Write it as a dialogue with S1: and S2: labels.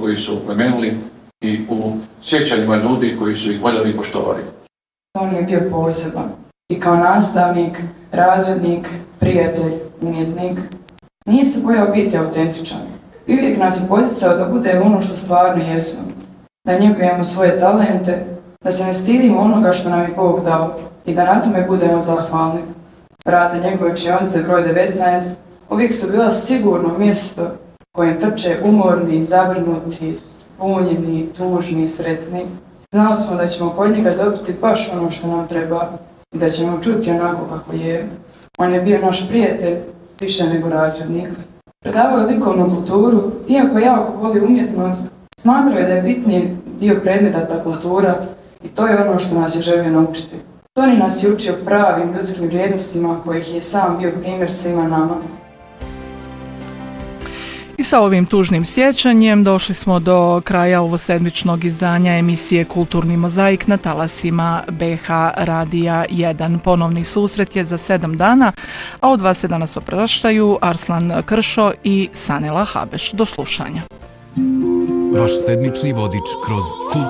S1: koji su premenuli i u sjećanjima ljudi koji su ih voljeli i poštovali.
S2: On je bio poseban i kao nastavnik, razrednik, prijatelj, umjetnik. Nije se bojao biti autentičan i uvijek nas je poticao da budemo ono što stvarno jesmo, da njegujemo svoje talente, da se ne stidimo onoga što nam je Bog dao i da na tome budemo zahvalni. Vrata njegove učionice broj 19 uvijek su bila sigurno mjesto kojem trče umorni, zabrinuti, spunjeni, tužni, sretni. Znali smo da ćemo kod njega dobiti baš ono što nam treba i da ćemo čuti onako kako je. On je bio naš prijatelj, više nego razrednik. Predavao je likovnu kulturu, iako jako voli umjetnost, smatrao je da je bitniji dio predmeta ta kultura i to je ono što nas je želio naučiti. Toni nas je učio pravim ljudskim vrijednostima kojih je sam bio primjer svima nama.
S3: I sa ovim tužnim sjećanjem došli smo do kraja ovosedmičnog izdanja emisije Kulturni mozaik na talasima BH Radija 1. Ponovni susret je za 7 dana, a od vas se danas opraštaju Arslan Kršo i Sanela Habeš. Do slušanja.
S4: Vaš sedmični vodič kroz